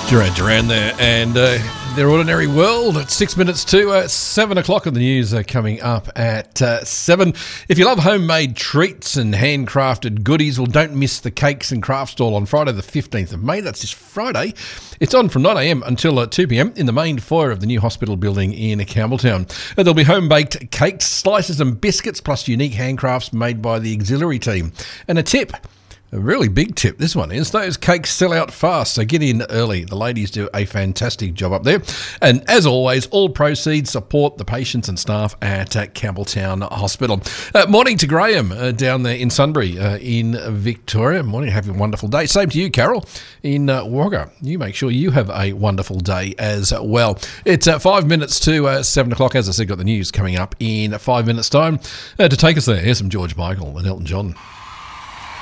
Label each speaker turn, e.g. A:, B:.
A: Duran Duran there, and Their Ordinary World at 6 minutes to 7 o'clock on the news coming up at 7. If you love homemade treats and handcrafted goodies, well, don't miss the Cakes and Craft Stall on Friday the 15th of May. That's this Friday. It's on from 9am until 2pm in the main foyer of the new hospital building in Campbelltown. There'll be home-baked cakes, slices and biscuits, plus unique handcrafts made by the auxiliary team. And a tip. A really big tip, this one is, those cakes sell out fast, so get in early. The ladies do a fantastic job up there. And as always, all proceeds support the patients and staff at Campbelltown Hospital. Morning to Graham down there in Sunbury in Victoria. Morning, have a wonderful day. Same to you, Carol, in Wagga. You make sure you have a wonderful day as well. It's 5 minutes to 7 o'clock. As I said, got the news coming up in 5 minutes' time. To take us there, here's some George Michael and Elton John.